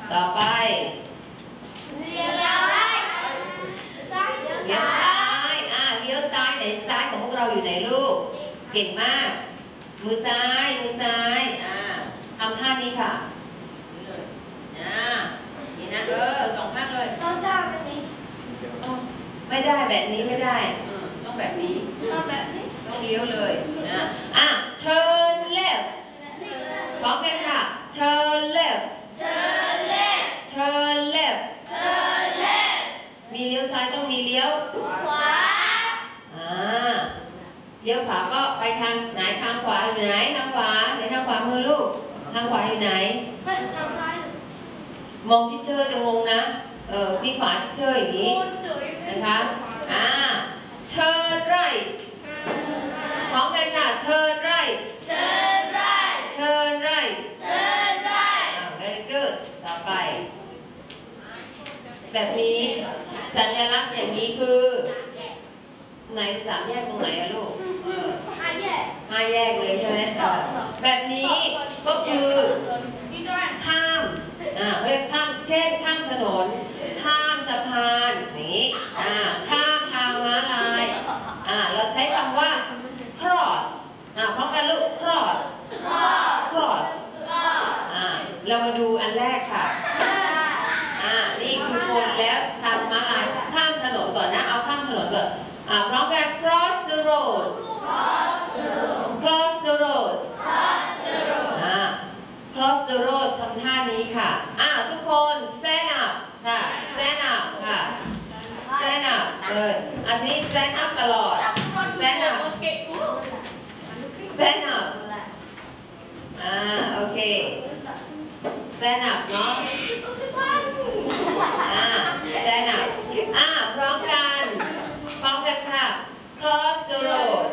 ต่อไปเลี้ยวซ้ายเลี้ยวซ้ายเลี้ยวซ้ายไหนซ้ายของพวกเราอยู่ไหนลูกเก่งมากมือซ้ายทำท่านี้ค่ะนี่เลยนี่นะสองข้างเลยต้องทำแบบนี้ไม่ได้แบบนี้ไม่ได้ต้องแบบนี้ต้องเลี้ยวเลยturn left พร้อมกันค่ะ turn left turn left มีเลี้ยวซ้ายต้องมีเลี้ยวขวาเลี้ยวขวาก็ไปทางไหนทางขวาอยู่ไหนทางขวาไหนทางขวามือลูกทางขวาอยู่ไหนทางซ้ายมองที่เชอร์จะงงนะที่ขวาที่เชอร์อย่างนี้นะคะturn right พร้อมกันค่ะ turn right very good ต่อไปแบบนี้สัญลักษณ์อย่างนี้คือไหนสามแยกตรงไหนอะลูกห้าแยกเลยใช่ไหมแบบนี้ก็คือข้ามเรียกข้ามเช่นข้ามถนนข้ามสะพานนี้ข้ามทางม้าลายเราใช้คำว่า cross พร้อมกันลูก cross เรามาดูอันแรกค่ะนี่คือคนแล้วทางม้าลายข้ามถนนก่อนนะเอาข้ามถนนก่อนพร้อมกัน cross the road cross the road cross the road ทำท่านี้ค่ะทุกคน stand up ค่ะ stand up ค่ะ stand up อันนี้ stand up ตลอด stand up stand up โอเค stand up เนาะstand up พร้อมกันค่ะ cross the road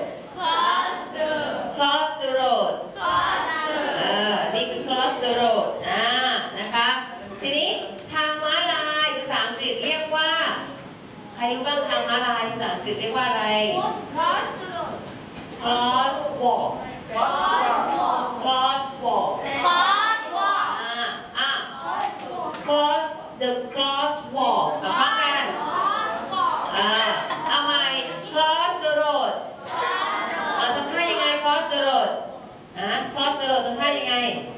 cross the road นี่คือ cross the road นะคะทีนี้ทางม้าลายภาษาอังกฤษเรียกว่าใครรู้บ้างทางม้าลายภาษาอังกฤษเรียกว่าอะไร cross walk cross the cross walk พร้อมกันเอาใหม่ cross the road ทำท่ายังไง cross the road cross the road ทำท่ายังไง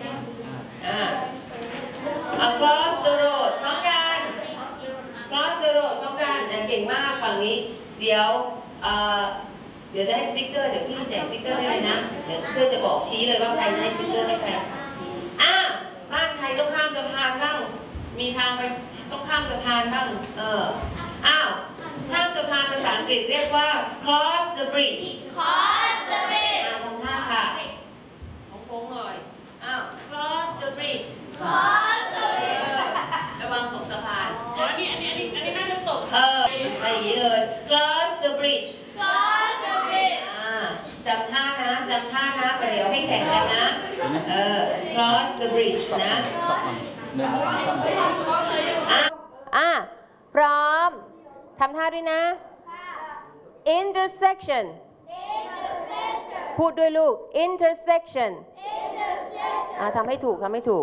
cross the road พร้อมกัน cross the road พร้อมกันเก่งมากฝั่งนี้เดี๋ยวจะให้สติ๊กเกอร์เดี๋ยวพี่แจกสติ๊กเกอร์ให้เลยนะเดี๋ยวเพื่อจะบอกชี้เลยว่าใครให้สติ๊กเกอร์ให้ใครบ้านใครต้องข้ามสะพานบ้างมีทางไปต้องข้ามสะพานบ้างข้ามสะพานภาษาอังกฤษเรียกว่า cross the bridge ทำหน้าค่ะโค้งๆหน่อยcross the bridge ระวังตกสะพานอันนี้น่าจะตกอะไรอย่างนี้เลย cross the bridge จำท่านะเดี๋ยวให้แข่งกันนะcross the bridge นะพร้อมทำท่าด้วยนะ intersection พูดด้วยลูก intersection ทำให้ถูก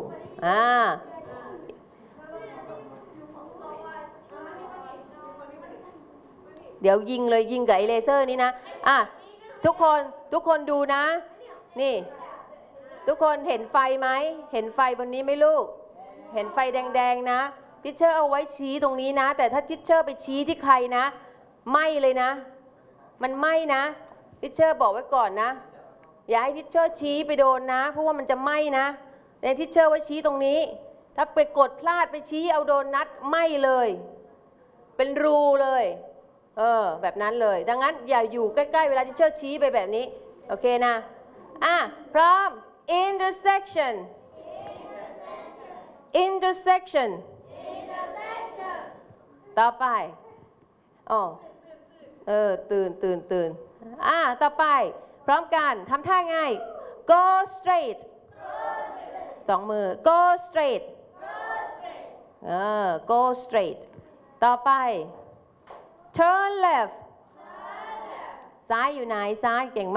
เดี๋ยวยิงกับไอเลเซอร์นี้นะทุกคนดูนะนี่ทุกคนเห็นไฟไหมเห็นไฟบนนี้ไหมลูกเห็นไฟแดงๆนะทิชเชอร์เอาไว้ชี้ตรงนี้นะแต่ถ้าทิชเชอร์ไปชี้ที่ใครนะไหม้เลยนะมันไหม้นะทิชเชอร์บอกไว้ก่อนนะอย่าให้ทิชเชอร์ชี้ไปโดนนะเพราะว่ามันจะไหม้นะในทิชเชอร์ไว้ชี้ตรงนี้ถ้าไปกดพลาดไปชี้เอาโดนนัดไหม้เลยเป็นรูเลยแบบนั้นเลยดังนั้นอย่าอยู่ใกล้ๆเวลาทิชเชอร์ชี้ไปแบบนี้โอเคนะพร้อม intersection ต่อไปตื่นต่อไปพร้อมกันทำท่าไง go straight สองมือ go straight go straight ต่อไป turn left ซ้ายอยู่ไหนซ้ายเก่งมาก